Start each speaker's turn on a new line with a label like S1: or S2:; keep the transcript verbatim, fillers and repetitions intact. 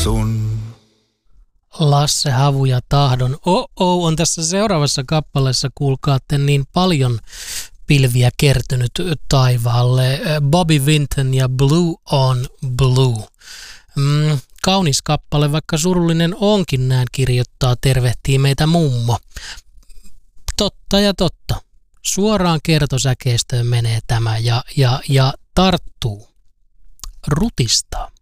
S1: sun.
S2: Lasse Havu ja Tahdon Oh-oh on tässä seuraavassa kappaleessa, kuulkaatte, niin paljon pilviä kertynyt taivaalle. Bobby Vinton ja Blue on Blue. Mm, kaunis kappale, vaikka surullinen onkin, näin kirjoittaa, tervehtii meitä mummo. Totta ja totta. Suoraan kertosäkeistöön menee tämä ja, ja, ja tarttuu. Rutistaa.